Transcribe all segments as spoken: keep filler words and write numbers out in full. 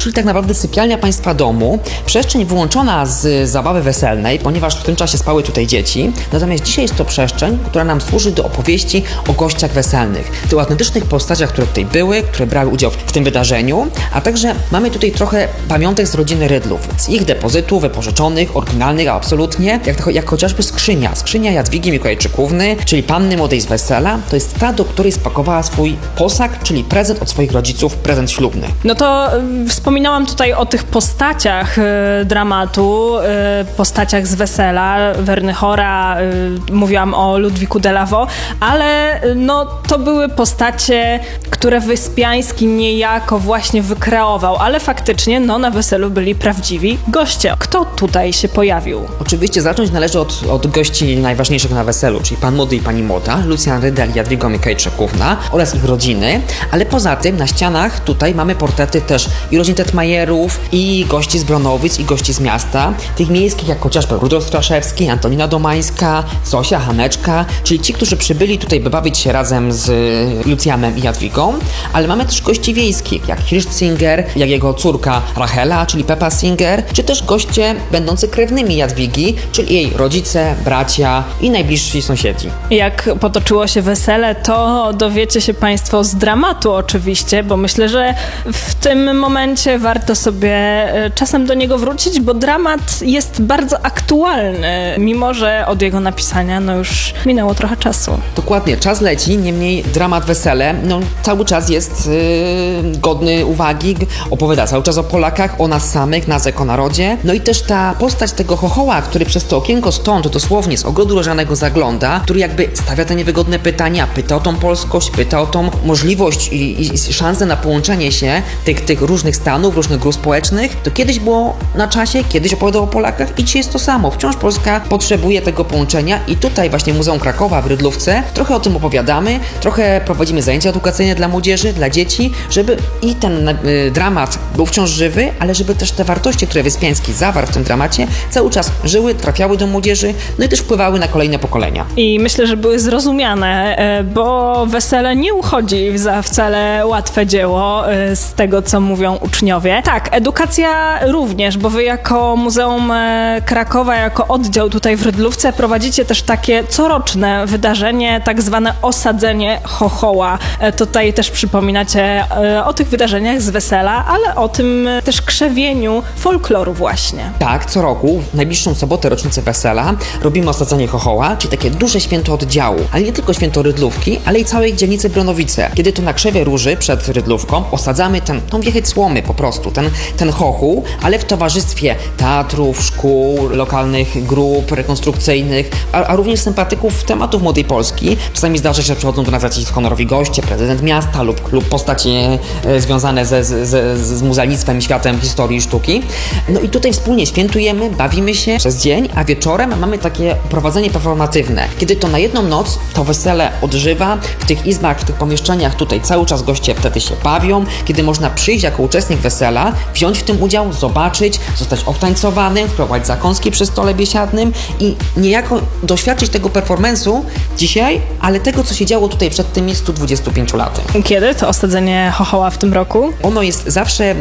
czyli tak naprawdę sypialnia państwa domu, przestrzeń wyłączona z zabawy weselnej, ponieważ w tym czasie spały tutaj dzieci, natomiast dzisiaj jest to przestrzeń, która nam służy do opowieści o gościach weselnych, tych autentycznych postaciach, które tutaj były, które brały udział w tym wydarzeniu, a także mamy tutaj trochę pamiątek z rodziny Rydlów, z ich depozytu, wypożyczonych, oryginalnych, absolutnie, jak, jak chociażby skrzynia, skrzynia Jadwigi Mikołajczykówny, czyli panny młodej z wesela, to jest ta, do której spakowała swój posag, czyli prezent od swoich rodziców, prezent ślubny. No to y, wspominałam tutaj o tych postaciach y, dramatu, y, postaciach z wesela, Wernychora, y, mówiłam o Ludwiku de Lavaux, ale y, no to były postacie, które Wyspiański niejako właśnie wykreował, ale faktycznie no na weselu byli prawdziwi goście. Kto tutaj się pojawił? Oczywiście zacząć należy od, od gości najważniejszych na weselu, czyli pan młody i pani młoda, Lucjan Rydel i Jadwiga Mikołajczykówna oraz ich rodziny, ale poza tym na ścianach tutaj mamy portrety też i rodzin Tetmajerów, i gości z Bronowic, i gości z miasta, tych miejskich jak chociażby Rudolf Straszewski, Antonina Domańska, Zosia Haneczka, czyli ci, którzy przybyli tutaj, by bawić się razem z Lucjanem i Jadwigą, ale mamy też gości wiejskich, jak Hirsch Singer, jak jego córka Rachela, czyli Peppa Singer, czy też goście będący krewnymi Jadwigi, czyli jej rodzice, bracia i najbliżsi sąsiedzi. Jak potoczyło się wesele, to dowiecie się Państwo z dramatu oczywiście, bo myślę, że w tym momencie warto sobie czasem do niego wrócić, bo dramat jest bardzo aktualny, mimo że od jego napisania no już minęło trochę czasu. Dokładnie, czas leci, niemniej dramat Wesele no, cały czas jest yy, godny uwagi, opowiada cały czas o Polakach, o nas samych, nas jako narodzie. No i też ta postać tego chochoła, który przez to okienko stąd dosłownie z ogrodu różanego zagląda, który jakby stawia te niewygodne pytania, pyta o tą polskość, pyta o tą możliwość i, i, i szansę na połączenie się tych, tych różnych stanów, różnych grup społecznych, to kiedyś było na czasie, kiedyś opowiadał o Polakach i dzisiaj jest to samo. Wciąż Polska potrzebuje tego połączenia i tutaj właśnie Muzeum Krakowa w Rydlówce trochę o tym opowiadamy, trochę prowadzimy zajęcia edukacyjne dla młodzieży, dla dzieci, żeby i ten y, dramat był wciąż żywy, ale żeby też te wartości, które Wyspiański zawarł w tym dramacie, cały czas żyły, trafiały do młodzieży, no i też wpływały na kolejne pokolenia. I myślę, że były zrozumiane, bo wesele nie uchodzi za wcale łatwe dzieło z tego, co mówią uczniowie. Tak, edukacja również, bo wy jako Muzeum Krakowa, jako oddział tutaj w Rydlówce prowadzicie też takie coroczne wydarzenie, tak zwane osadzenie chochoła. Tutaj też przypominacie o tych wydarzeniach z wesela, ale o tym też krzewieniu folkloru właśnie. Tak, co roku, w najbliższą sobotę rocznicę wesela robimy osadzenie chochoła, czyli takie duże święto oddziału, ale nie tylko święto Rydlówki, ale i całej dzielnicy Bronowice. Kiedy to na krzewie róży przed Rydlówką osadzamy ten, tą wiechę słomy po prostu, ten, ten chochół, ale w towarzystwie teatrów, szkół, lokalnych grup rekonstrukcyjnych, a, a również sympatyków tematów Młodej Polski. Czasami zdarza się, że przychodzą do nas jacyś honorowi goście, prezydent miasta lub, lub postacie e, związane ze, ze, ze, z muzealnictwem, światem historii i sztuki. No i tutaj wspólnie świętujemy, bawimy się przez dzień, a wieczorem mamy takie prowadzenie performatywne. Kiedy to na jedną noc to wesele odżywa, w tych izbach, w tych pomieszczeniach tutaj cały czas goście wtedy się bawią, kiedy można przyjść jako uczestnik wesela, wziąć w tym udział, zobaczyć, zostać obtańcowanym, spróbować zakąski przy stole biesiadnym i niejako doświadczyć tego performance'u dzisiaj, ale tego, co się działo tutaj przed tymi stu dwudziestu pięciu laty. Kiedy to osadzenie chochoła w tym roku? Ono jest zawsze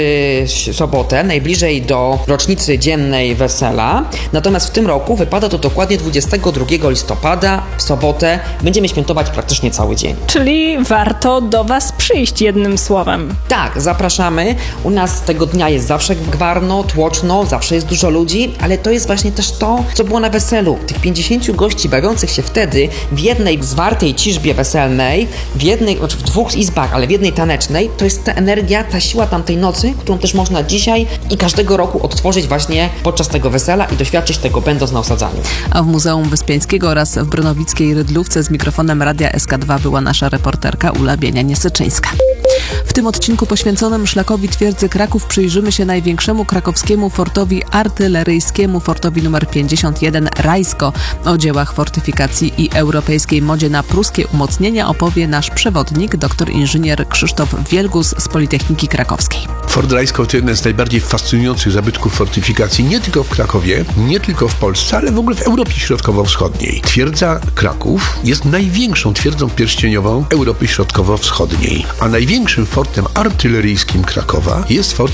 w sobotę, najbliżej do rocznicy dziennej wesela, natomiast w tym roku wypada to dokładnie dwudziestego drugiego listopada, w sobotę. Będziemy świętować praktycznie cały dzień. Czyli warto do was przyjść, jednym słowem. Tak, zapraszamy. U nas tego dnia jest zawsze gwarno, tłoczno, zawsze jest dużo ludzi, ale to jest właśnie też to, co było na weselu. Tych pięćdziesięciu gości bawiących się wtedy w jednej zwartej ciżbie weselnej, w jednej, znaczy w dwóch izbach, ale w jednej tanecznej, to jest ta energia, ta siła tamtej nocy, którą też można dzisiaj i każdego roku odtworzyć właśnie podczas tego wesela i doświadczyć tego, będąc na osadzaniu. A w Muzeum Wyspiańskiego oraz w Bronowickiej Rydlówce z mikrofonem Radia S K dwa była nasza reporterka Ula Bienia-Niesyczyńska. W tym odcinku poświęconym szlakowi twierdzy Kraków przyjrzymy się największemu krakowskiemu fortowi artyleryjskiemu, fortowi numer pięćdziesiąt jeden Rajsko. O dziełach fortyfikacji i europejskiej modzie na pruskie umocnienia opowie nasz przewodnik, doktor inżynier Krzysztof Wielgus z Politechniki Krakowskiej. Fort Rajsko to jeden z najbardziej fascynujących zabytków fortyfikacji nie tylko w Krakowie, nie tylko w Polsce, ale w ogóle w Europie Środkowo-Wschodniej. Twierdza Kraków jest największą twierdzą pierścieniową Europy Środkowo-Wschodniej, a największym fortem artyleryjskim Krakowa jest fort